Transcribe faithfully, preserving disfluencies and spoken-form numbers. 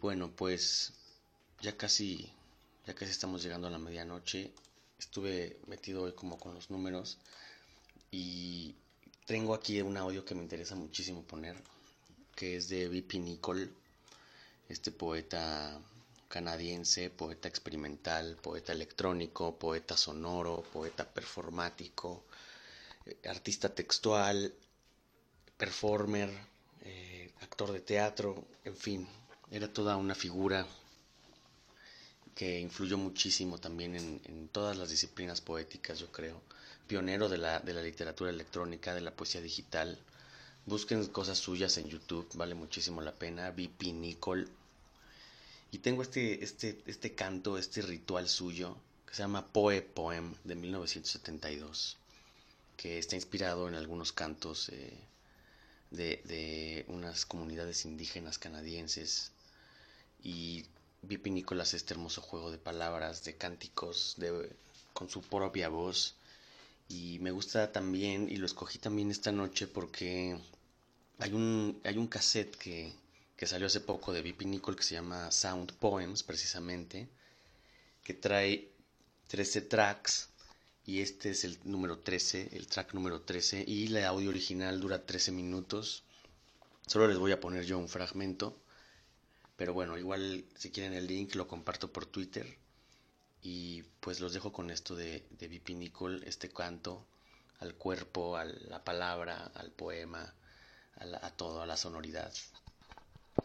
bueno, pues ya casi, ya casi estamos llegando a la medianoche. Estuve metido hoy como con los números y tengo aquí un audio que me interesa muchísimo poner, que es de B P Nichol, este poeta canadiense, poeta experimental, poeta electrónico, poeta sonoro, poeta performático, eh, artista textual, performer, eh, actor de teatro, en fin, era toda una figura que influyó muchísimo también en, en todas las disciplinas poéticas, yo creo. Pionero de la, de la literatura electrónica, de la poesía digital. Busquen cosas suyas en YouTube, vale muchísimo la pena. B P Nichol. Y tengo este, este, este canto, este ritual suyo, que se llama Poe Poem de mil novecientos setenta y dos, que está inspirado en algunos cantos eh, de, de unas comunidades indígenas canadienses. Y B P Nichol hace este hermoso juego de palabras, de cánticos, de, con su propia voz. Y me gusta también, y lo escogí también esta noche porque hay un, hay un cassette que, que salió hace poco de B P Nichol que se llama Sound Poems, precisamente, que trae trece tracks. Y este es el número trece, el track número trece. Y la audio original dura trece minutos. Solo les voy a poner yo un fragmento. Pero bueno, igual si quieren el link lo comparto por Twitter. Y pues los dejo con esto de, de B P Nichol, este canto al cuerpo, a la palabra, al poema, a, la, a todo, a la sonoridad.